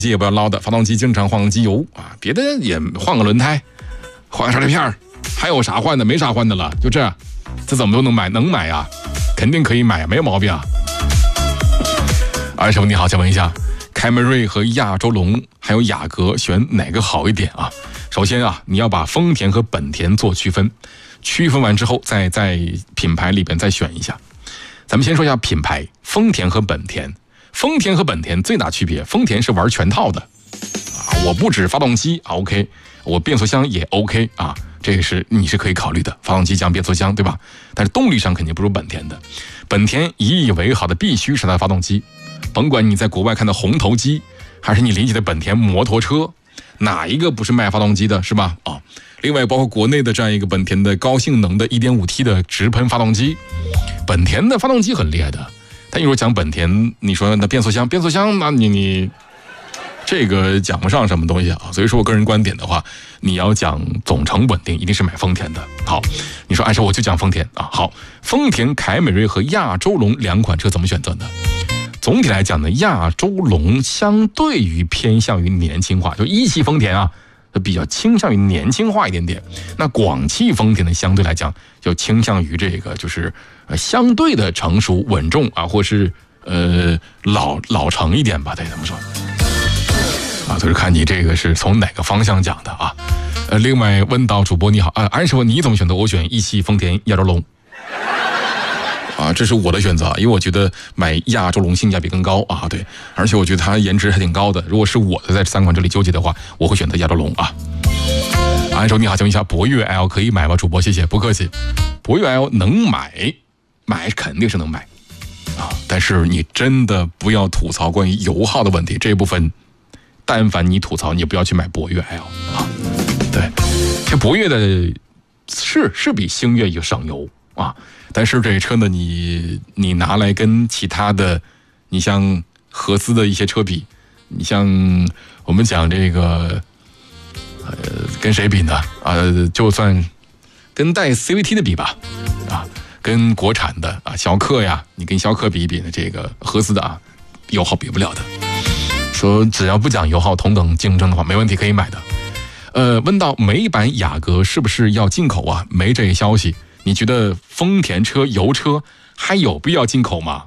也不要唠叨，发动机经常换个机油啊，别的也换个轮胎，换个刹车片，还有啥换的？没啥换的了，就这怎么都能买？能买呀，肯定可以买，没有毛病啊。师傅你好，想问一下，凯美瑞和亚洲龙还有雅阁选哪个好一点啊？首先啊，你要把丰田和本田做区分，区分完之后再在品牌里边再选一下。咱们先说一下品牌，丰田和本田。丰田和本田最大区别，丰田是玩全套的啊，我不止发动机啊 OK， 我变速箱也 OK 啊，这个是你是可以考虑的，发动机加变速箱对吧？但是动力上肯定不如本田的。本田引以为豪的必须是它的发动机，甭管你在国外看到红头机，还是你理解的本田摩托车，哪一个不是卖发动机的，是吧？啊，另外包括国内的这样一个本田的高性能的 1.5T 的直喷发动机，本田的发动机很厉害的。但一会儿讲本田，你说那变速箱那你这个讲不上什么东西啊。所以说我个人观点的话，你要讲总成稳定，一定是买丰田的。好，你说我就讲丰田啊。好，丰田凯美瑞和亚洲龙两款车怎么选择呢？总体来讲呢，亚洲龙相对于偏向于年轻化，就一汽丰田啊，比较倾向于年轻化一点点。那广汽丰田呢，相对来讲就倾向于这个就是相对的成熟稳重啊，或是老成一点吧，得这么说啊。就是看你这个是从哪个方向讲的啊。另外问到主播你好安师傅你怎么选择？我选一汽丰田亚洲龙啊，这是我的选择，因为我觉得买亚洲龙性价比更高啊，对，而且我觉得它颜值还挺高的。如果是我在三款这里纠结的话，我会选择亚洲龙啊。安叔你好，请问一下，博越 L 可以买吗？主播谢谢，不客气。博越 L 能买肯定是能买啊，但是你真的不要吐槽关于油耗的问题，这一部分但凡你吐槽，你不要去买博越 L 啊。对，这博越的是比星越有省油啊。但是这车呢，你拿来跟其他的，你像合资的一些车比，你像我们讲这个，跟谁比呢？就算跟带 CVT 的比吧，啊，跟国产的啊逍客呀，你跟逍客比一比呢，这个合资的啊，油耗比不了的。说只要不讲油耗，同等竞争的话，没问题可以买的。问到美版雅阁是不是要进口啊？没这消息。你觉得丰田车油车还有必要进口吗？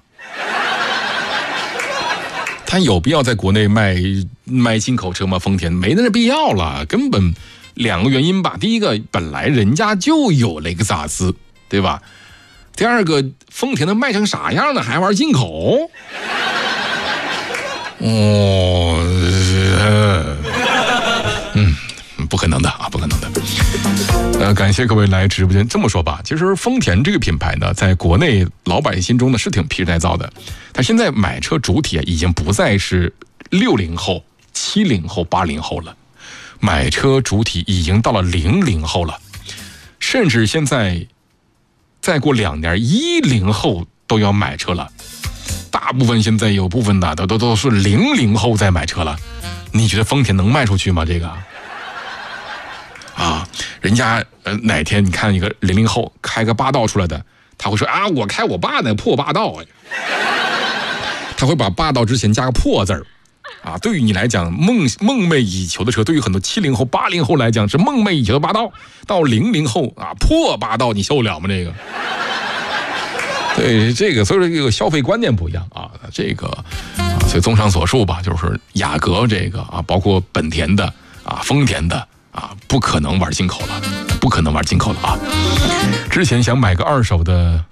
它有必要在国内卖进口车吗？丰田没那必要了，根本两个原因吧。第一个，本来人家就有雷克萨斯，对吧？第二个，丰田的卖成啥样了，还玩进口？不可能的啊，不可能的。感谢各位来直播间。这么说吧，其实丰田这个品牌呢，在国内老百姓心中呢是挺皮实耐造的。它现在买车主体已经不再是60后、70后、80后了，买车主体已经到了00后了，甚至现在再过2年，10后都要买车了。大部分现在有部分的都是00后在买车了。你觉得丰田能卖出去吗？这个？啊，人家哪天你看一个00后开个霸道出来的，他会说啊，我开我爸那破霸道他会把霸道之前加个破字儿啊。对于你来讲，梦寐以求的车，对于很多70后、80后来讲是梦寐以求的霸道，到00后啊，破霸道你受得了吗？这个，对这个，所以说这个消费观念不一样啊，这个所以综上所述吧，就是雅阁这个啊，包括本田的啊、丰田的。不可能玩进口了，不可能玩进口了啊！之前想买个二手的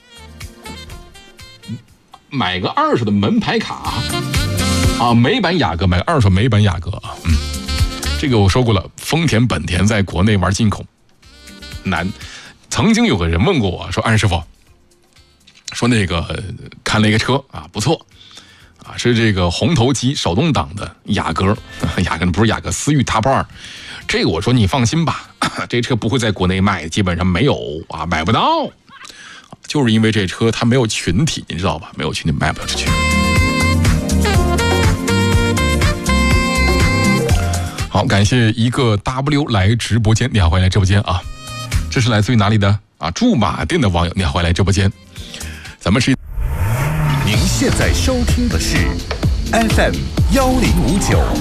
门牌卡啊，美版雅阁，买个二手美版雅阁啊，这个我说过了，丰田、本田在国内玩进口难。曾经有个人问过我说：“安师傅，说那个看了一个车啊，不错。”啊，是这个红头机手动挡的雅阁，雅阁不是雅阁，思域 Top2。这个我说你放心吧，这车不会在国内卖，基本上没有啊，买不到，就是因为这车它没有群体，你知道吧？没有群体卖不了出去。好，感谢一个 W 来直播间，你好，欢迎来直播间啊！这是来自于哪里的啊？驻马店的网友，你好，欢迎来直播间。咱们是。 您现在收听的是 FM1059。